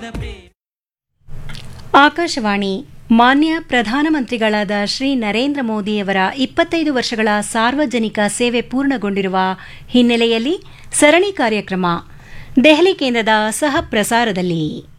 ಆಕಾಶವಾಣಿ ಮಾನ್ಯ ಪ್ರಧಾನಮಂತ್ರಿಗಳಾದ ಶ್ರೀ ನರೇಂದ್ರ ಮೋದಿಯವರ 25 ವರ್ಷಗಳ ಸಾರ್ವಜನಿಕ ಸೇವೆ ಪೂರ್ಣಗೊಂಡಿರುವ ಹಿನ್ನೆಲೆಯಲ್ಲಿ ಸರಣಿ ಕಾರ್ಯಕ್ರಮ ದೆಹಲಿ ಕೇಂದ್ರದ ಸಹ ಪ್ರಸಾರದಲ್ಲಿ